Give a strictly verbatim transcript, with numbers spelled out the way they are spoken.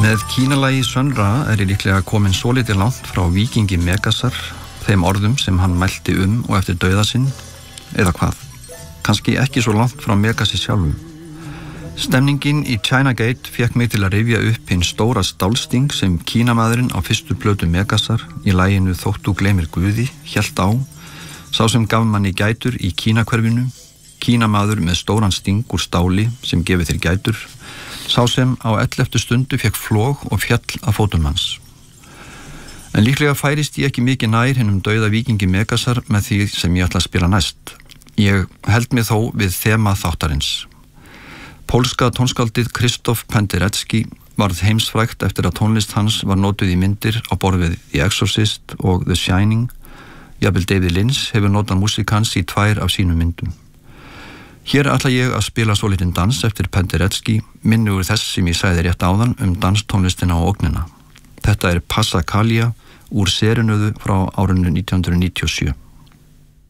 Með Kínalagi Sun Ra er ég líklega komin svolítið langt frá víkingi Megasar, þeim orðum sem hann mælti um og eftir dauða sinn, eða hvað? Kannski ekki svo langt frá Megasi sjálfum. Stemningin í China Gate fékk mig til að rifja upp hinn stóra stálsting sem Kínamaðurinn á fyrstu plötu Megasar í laginu Þóttu gleymir Guði hélt á, sá sem gaf manni gætur í Kínahverfinu, Kínamaður með stóran sting úr stáli sem gefið þér gætur, sá sem á elleftu stundu fekk flog og fjall af fótum hans. En líklega færist ég ekki mikið nær hinnum dauða víkingi Megasar með því sem ég ætla að spila næst. Ég held mig þó við þema þáttarins. Pólska tónskáldið Krzysztof Penderecki varð heimsfrægt eftir að tónlist hans var notuð í myndir á borð við The Exorcist og The Shining. Jafnvel David Lynch hefur notað músík hans í tvær af sínum myndum. Hér ætla ég að spila svolítinn dans eftir Penderecki, minni úr þess sem ég sagði rétt áðan um danstónlistina og ógnina. Þetta er Passacaglia úr Serenöðu frá árinu nítján hundruð níutíu og sjö.